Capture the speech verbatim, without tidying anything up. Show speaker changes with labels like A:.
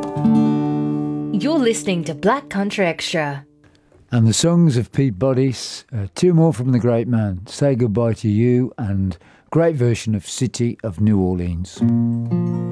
A: You're listening to Black Country Extra.
B: And the songs of Pete Bodice, uh, two more from the great man, Say Goodbye to You, and great version of City of New Orleans.